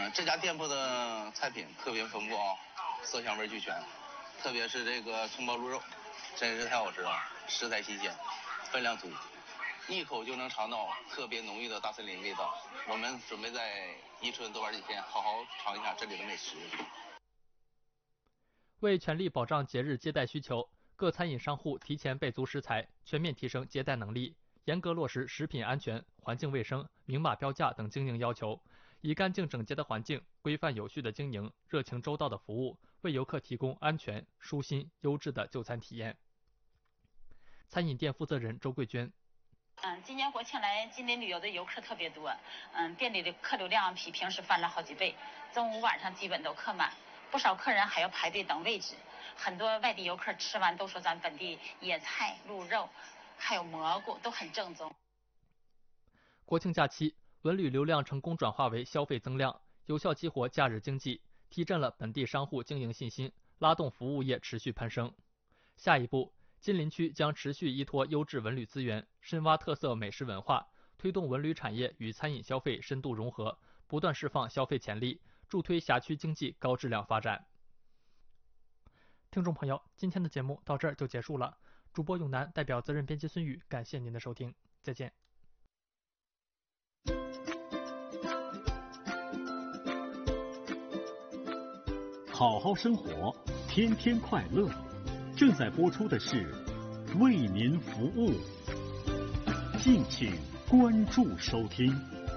这家店铺的菜品特别丰富啊，色香味俱全，特别是这个葱爆鹿肉，真是太好吃了，食材新鲜，分量足，一口就能尝到特别浓郁的大森林味道。我们准备在宜春多玩几天，好好尝一下这里的美食。 为全力保障节日接待需求，各餐饮商户提前备足食材，全面提升接待能力，严格落实食品安全、环境卫生、明码标价等经营要求，以干净整洁的环境、规范有序的经营、热情周到的服务，为游客提供安全、舒心、优质的就餐体验。餐饮店负责人周桂娟。 今年国庆来吉林旅游的游客特别多，店里的客流量比平时翻了好几倍，中午晚上基本都客满，不少客人还要排队等位置。很多外地游客吃完都说咱本地野菜、鹿肉还有蘑菇都很正宗。 国庆假期，文旅流量成功转化为消费增量，有效激活假日经济，提振了本地商户经营信心，拉动服务业持续攀升。下一步，金陵区将持续依托优质文旅资源，深挖特色美食文化，推动文旅产业与餐饮消费深度融合，不断释放消费潜力，助推辖区经济高质量发展。听众朋友，今天的节目到这儿就结束了。主播永南代表责任编辑孙宇，感谢您的收听，再见。 好好生活，天天快乐。正在播出的是为您服务，敬请关注收听。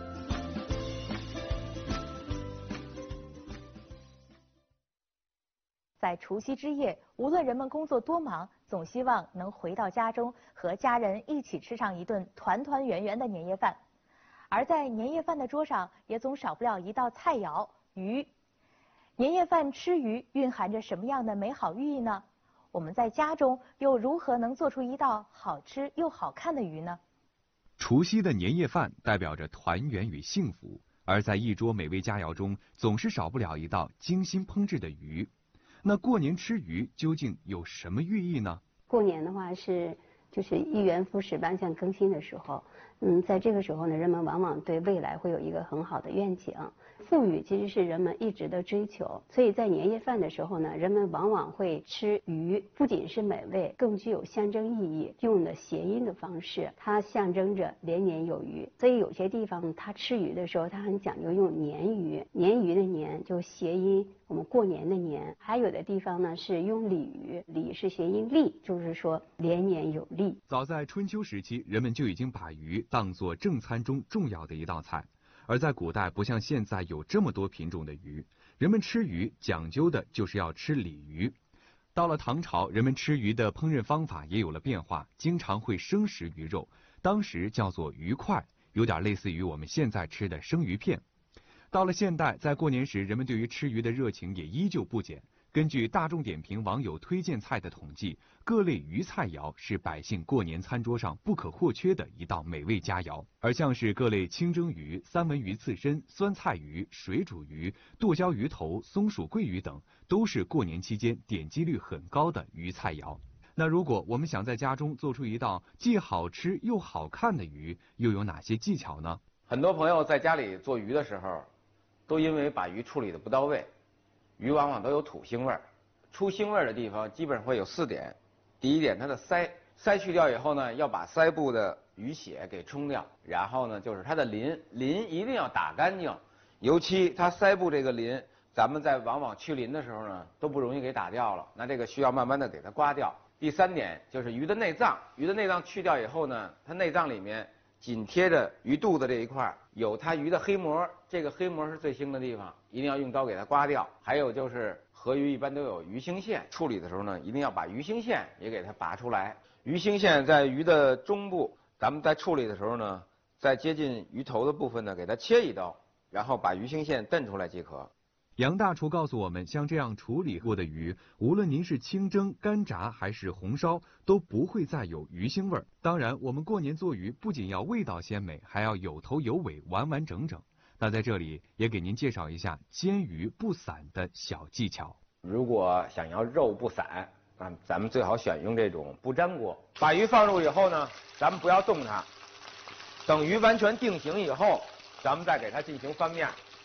在除夕之夜，无论人们工作多忙，总希望能回到家中和家人一起吃上一顿团团圆圆的年夜饭。而在年夜饭的桌上，也总少不了一道菜肴——鱼。年夜饭吃鱼蕴含着什么样的美好寓意呢？我们在家中又如何能做出一道好吃又好看的鱼呢？ 除夕的年夜饭代表着团圆与幸福，而在一桌美味佳肴中，总是少不了一道精心烹制的鱼。那过年吃鱼究竟有什么寓意呢？ 过年的话就是一元复始、万象更新的时候，在这个时候呢，人们往往对未来会有一个很好的愿景。富裕其实是人们一直的追求，所以在年夜饭的时候呢，人们往往会吃鱼，不仅是美味，更具有象征意义。用的谐音的方式，它象征着年年有余。所以有些地方它吃鱼的时候，它很讲究用年鱼，年鱼的年就谐音我们过年的年。还有的地方呢是用鲤鱼，鲤是谐音利，就是说连年有利。 早在春秋时期，人们就已经把鱼当作正餐中重要的一道菜。而在古代，不像现在有这么多品种的鱼，人们吃鱼讲究的就是要吃鲤鱼。到了唐朝，人们吃鱼的烹饪方法也有了变化，经常会生食鱼肉，当时叫做鱼块，有点类似于我们现在吃的生鱼片。到了现代，在过年时，人们对于吃鱼的热情也依旧不减。根据大众点评网友推荐菜的统计，各类鱼菜肴是百姓过年餐桌上不可或缺的一道美味佳肴。而像是各类清蒸鱼、三文鱼刺身、酸菜鱼、水煮鱼、剁椒鱼头、松鼠桂鱼等，都是过年期间点击率很高的鱼菜肴。那如果我们想在家中做出一道既好吃又好看的鱼，又有哪些技巧呢？ 很多朋友在家里做鱼的时候，都因为把鱼处理的不到位，鱼往往都有土腥味儿，出腥味儿的地方基本上会有4点。第一点，它的鳃去掉以后呢，要把鳃部的鱼血给冲掉，然后呢就是它的鳞一定要打干净，尤其它鳃部这个鳞，咱们在往往去鳞的时候呢都不容易给打掉了，那这个需要慢慢的给它刮掉。第3点就是鱼的内脏去掉以后呢，它内脏里面紧贴着鱼肚子这一块有它鱼的黑膜，这个黑膜是最腥的地方，一定要用刀给它刮掉。还有就是河鱼一般都有鱼腥线，处理的时候呢，一定要把鱼腥线也给它拔出来。鱼腥线在鱼的中部，咱们在处理的时候呢，在接近鱼头的部分呢，给它切一刀，然后把鱼腥线蹬出来即可。 杨大厨告诉我们，像这样处理过的鱼，无论您是清蒸、干炸还是红烧，都不会再有鱼腥味儿。当然，我们过年做鱼不仅要味道鲜美，还要有头有尾，完完整整。那在这里也给您介绍一下煎鱼不散的小技巧。 如果想要肉不散，那咱们最好选用这种不粘锅。把鱼放入以后呢，咱们不要动它，等鱼完全定型以后，咱们再给它进行翻面。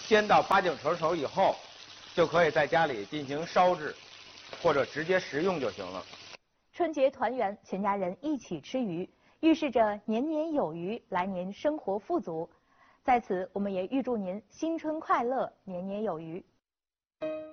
煎到8、9成熟以后，就可以在家里进行烧制，或者直接食用就行了。 春节团圆，全家人一起吃鱼，预示着年年有余，来年生活富足。在此，我们也预祝您新春快乐，年年有余。